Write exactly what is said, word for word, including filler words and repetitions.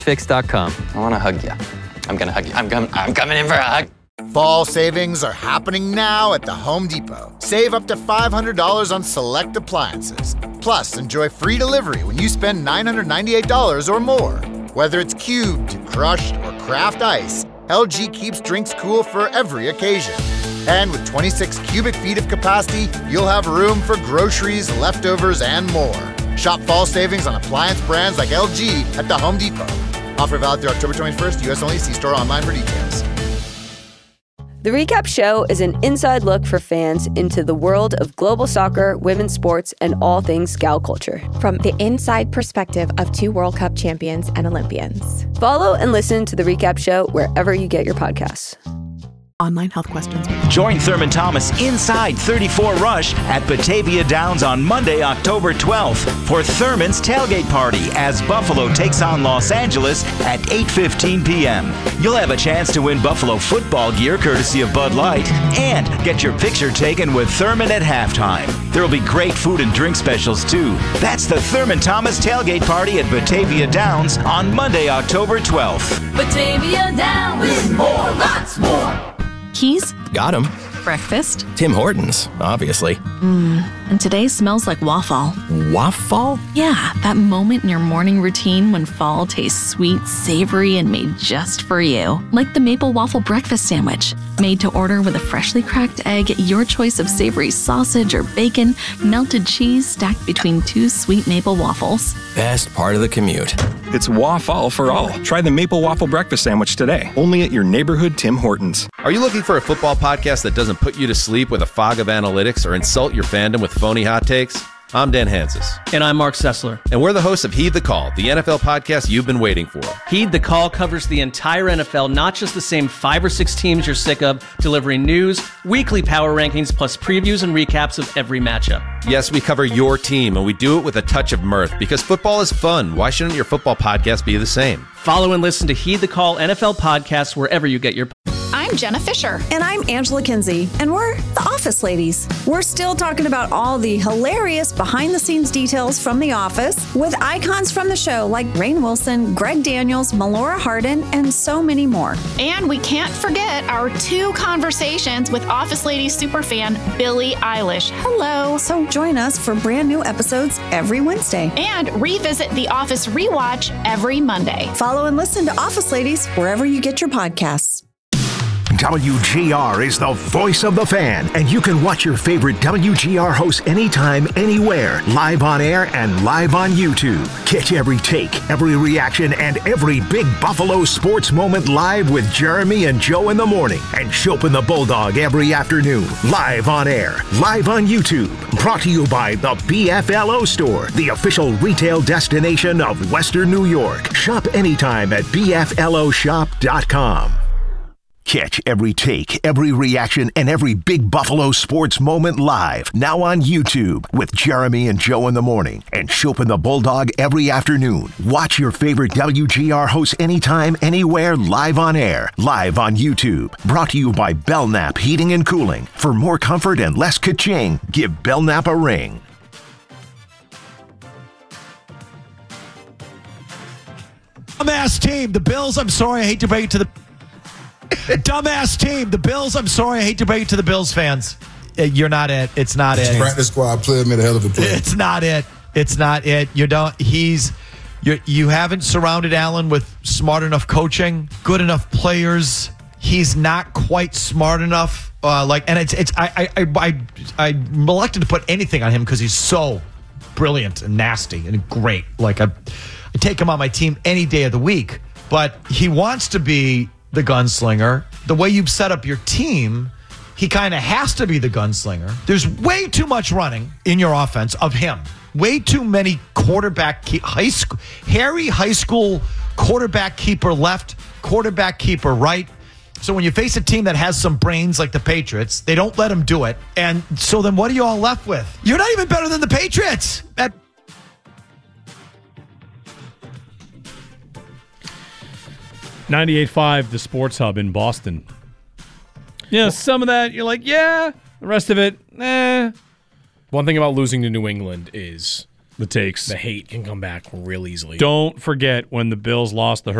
Fix dot com. I want to hug you. I'm going to hug you. I'm, com- I'm coming in for a hug. Fall savings are happening now at the Home Depot. Save up to five hundred dollars on select appliances. Plus, enjoy free delivery when you spend nine hundred ninety-eight dollars or more. Whether it's cubed, crushed, or craft ice, L G keeps drinks cool for every occasion. And with twenty-six cubic feet of capacity, you'll have room for groceries, leftovers, and more. Shop fall savings on appliance brands like L G at the Home Depot. Offer valid through October twenty-first, U S only. See store online for details. The Recap Show is an inside look for fans into the world of global soccer, women's sports, and all things gal culture. From the inside perspective of two World Cup champions and Olympians. Follow and listen to The Recap Show wherever you get your podcasts. Online health questions. Join Thurman Thomas inside thirty-four Rush at Batavia Downs on Monday, October twelfth for Thurman's Tailgate Party as Buffalo takes on Los Angeles at eight fifteen p.m. You'll have a chance to win Buffalo football gear courtesy of Bud Light and get your picture taken with Thurman at halftime. There will be great food and drink specials too. That's the Thurman Thomas Tailgate Party at Batavia Downs on Monday, October twelfth. Batavia Downs with more, lots more. Keys? Got him. Breakfast? Tim Hortons, obviously. Mmm, and today smells like waffle. Waffle? Yeah, that moment in your morning routine when fall tastes sweet, savory, and made just for you. Like the Maple Waffle Breakfast Sandwich. Made to order with a freshly cracked egg, your choice of savory sausage or bacon, melted cheese stacked between two sweet maple waffles. Best part of the commute. It's waffle for all. Try the Maple Waffle Breakfast Sandwich today, only at your neighborhood Tim Hortons. Are you looking for a football podcast that doesn't put you to sleep with a fog of analytics or insult your fandom with phony hot takes? I'm Dan Hansis. And I'm Mark Sessler. And we're the hosts of Heed the Call, the N F L podcast you've been waiting for. Heed the Call covers the entire N F L, not just the same five or six teams you're sick of, delivering news, weekly power rankings, plus previews and recaps of every matchup. Yes, we cover your team, and we do it with a touch of mirth, because football is fun. Why shouldn't your football podcast be the same? Follow and listen to Heed the Call N F L podcast wherever you get your I'm Jenna Fisher. And I'm Angela Kinsey. And we're the Office Ladies. We're still talking about all the hilarious behind-the-scenes details from The Office with icons from the show like Rainn Wilson, Greg Daniels, Melora Hardin, and so many more. And we can't forget our two conversations with Office Ladies superfan Billie Eilish. Hello. So join us for brand new episodes every Wednesday. And revisit The Office Rewatch every Monday. Follow and listen to Office Ladies wherever you get your podcasts. W G R is the voice of the fan, and you can watch your favorite W G R hosts anytime, anywhere, live on air and live on YouTube. Catch every take, every reaction, and every big Buffalo sports moment live with Jeremy and Joe in the morning, and Chopin the Bulldog every afternoon, live on air, live on YouTube. Brought to you by the B F L O Store, the official retail destination of Western New York. Shop anytime at B F L O shop dot com. Catch every take, every reaction, and every big Buffalo sports moment live, now on YouTube with Jeremy and Joe in the morning and Chopin the Bulldog every afternoon. Watch your favorite W G R hosts anytime, anywhere, live on air, live on YouTube. Brought to you by Belknap Heating and Cooling. For more comfort and less ka-ching, give Belknap a ring. Dumbass team, the Bills, I'm sorry, I hate to break it to the... Dumbass team, the Bills. I'm sorry, I hate to break it to the Bills fans. You're not it. It's not it. Practice squad player made a hell of a play. It's not it. It's not it. You don't. He's. You. You haven't surrounded Allen with smart enough coaching, good enough players. He's not quite smart enough. Uh, like, and it's. It's. I. I. I. I I'm reluctant to put anything on him because he's so brilliant and nasty and great. Like I, I take him on my team any day of the week. But he wants to be the gunslinger. The way you've set up your team, he kind of has to be the gunslinger. There's way too much running in your offense of him. Way too many quarterback keep, high school, hairy high school quarterback keeper left, quarterback keeper right. So when you face a team that has some brains like the Patriots, they don't let them do it. And so then what are you all left with? You're not even better than the Patriots. At ninety-eight point five, the Sports Hub in Boston. Yeah, some of that, you're like, yeah. The rest of it, eh. One thing about losing to New England is the takes. The hate can come back real easily. Don't forget when the Bills lost the